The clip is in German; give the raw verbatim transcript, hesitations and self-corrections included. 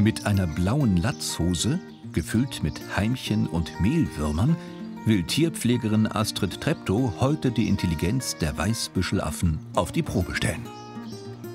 Mit einer blauen Latzhose, gefüllt mit Heimchen und Mehlwürmern, will Tierpflegerin Astrid Treptow heute die Intelligenz der Weißbüschelaffen auf die Probe stellen.